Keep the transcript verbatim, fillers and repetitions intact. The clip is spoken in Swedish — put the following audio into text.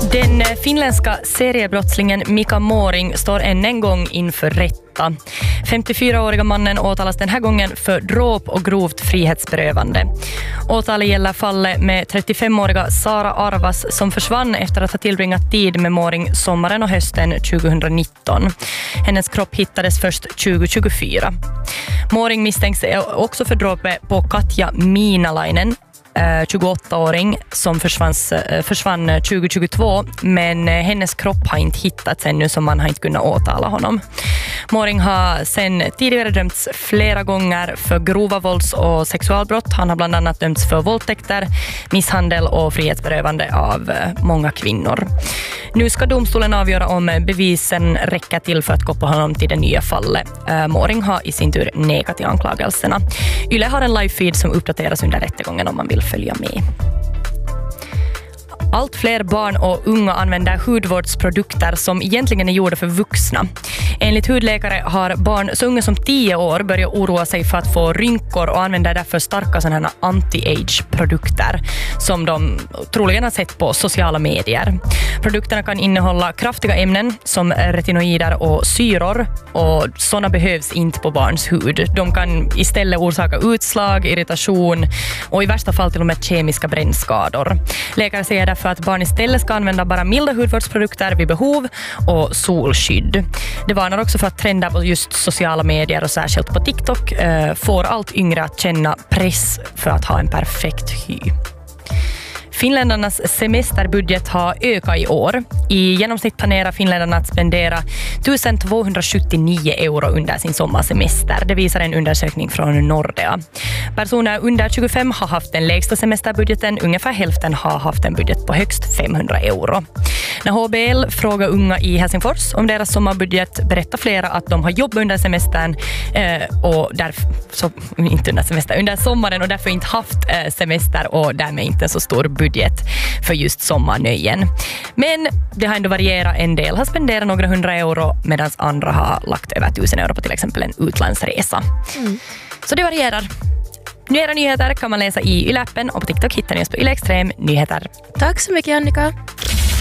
Den finländska seriebrottslingen Mika Måring står än en gång inför rätta. femtiofyraåriga mannen åtalas den här gången för dråp och grovt frihetsberövande. Åtalet gäller fallet med trettiofemåriga Sara Arvas som försvann efter att ha tillbringat tid med Måring sommaren och hösten tjugonitton. Hennes kropp hittades först tjugohundratjugofyra. Måring misstänks också för dråpet på Katja Miinalainen, tjugoåttaåring som försvann, försvann tjugohundratjugotvå, men hennes kropp har inte hittats ännu, så man har inte kunnat åtala honom. Måring har sen tidigare dömts flera gånger för grova vålds- och sexualbrott. Han har bland annat dömts för våldtäkter, misshandel och frihetsberövande av många kvinnor. Nu ska domstolen avgöra om bevisen räcker till för att koppla honom till det nya fallet. Måring har i sin tur nekat till anklagelserna. Yle har en live-feed som uppdateras under rättegången om man vill följa med. Allt fler barn och unga använder hudvårdsprodukter som egentligen är gjorda för vuxna. Enligt hudläkare har barn så unga som tio år börjat oroa sig för att få rynkor och använder därför starka sådana här anti-age-produkter som de troligen har sett på sociala medier. Produkterna kan innehålla kraftiga ämnen som retinoider och syror, och sådana behövs inte på barns hud. De kan istället orsaka utslag, irritation och i värsta fall till och med kemiska brännskador. Läkare säger därför att barn istället ska använda bara milda hudvårdsprodukter vid behov och solskydd. Det varnar också för att trender på just sociala medier och särskilt på TikTok eh, får allt yngre att känna press för att ha en perfekt hy. Finländarnas semesterbudget har ökat i år. I genomsnitt planerar finländarna att spendera tusentvåhundrasjuttionio euro under sin sommarsemester. Det visar en undersökning från Nordea. Personer under tjugofem har haft den lägsta semesterbudgeten. Ungefär hälften har haft en budget på högst femhundra euro. När H B L frågar unga i Helsingfors om deras sommarbudget berättar flera att de har jobb under semestern eh, och därför, så, inte under semester, under sommaren och därför inte haft eh, semester och därmed inte så stor budget för just sommarnöjen. Men det har ändå varierat. En del har spenderat några hundra euro medan andra har lagt över tusen euro på till exempel en utlandsresa. Mm. Så det varierar. Nyare nyheter kan man läsa i Yle-appen och på TikTok hittar ni oss på Yle Extrem Nyheter. Tack så mycket, Annika.